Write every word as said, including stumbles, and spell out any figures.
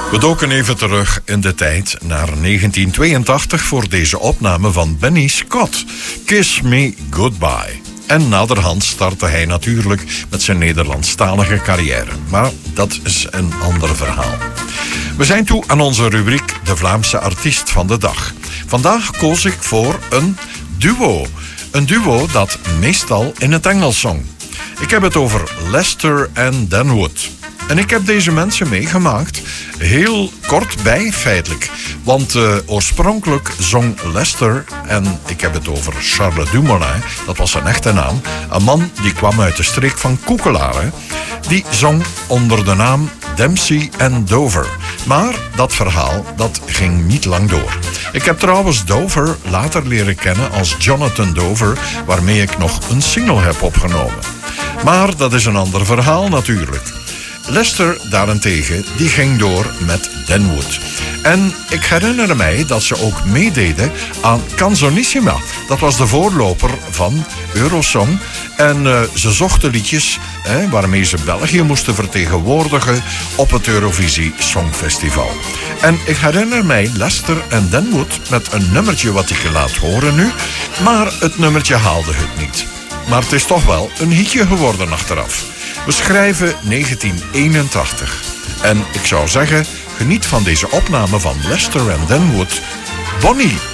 We doken even terug in de tijd naar negentien tweeëntachtig voor deze opname van Benny Scott, Kiss Me Goodbye. En naderhand startte hij natuurlijk met zijn Nederlandstalige carrière. Maar dat is een ander verhaal. We zijn toe aan onze rubriek De Vlaamse Artiest van de Dag. Vandaag koos ik voor een duo. Een duo dat meestal in het Engels zong. Ik heb het over Lester en Danwood. En ik heb deze mensen meegemaakt, heel kort bij feitelijk. Want uh, oorspronkelijk zong Lester, en ik heb het over Charles Dumoulin, dat was zijn echte naam, een man die kwam uit de streek van Koekelaren. Die zong onder de naam Dempsey and Dover. Maar dat verhaal, dat ging niet lang door. Ik heb trouwens Dover later leren kennen als Jonathan Dover, waarmee ik nog een single heb opgenomen. Maar dat is een ander verhaal natuurlijk. Lester daarentegen, die ging door met Danwood. En ik herinner mij dat ze ook meededen aan Canzonissima. Dat was de voorloper van Eurosong. En uh, ze zochten liedjes hè, waarmee ze België moesten vertegenwoordigen op het Eurovisie Songfestival. En ik herinner mij Lester en Danwood met een nummertje wat ik je laat horen nu. Maar het nummertje haalde het niet. Maar het is toch wel een hitje geworden achteraf. We schrijven negentien eenentachtig. En ik zou zeggen, geniet van deze opname van Lester en Danwood, Bonnie.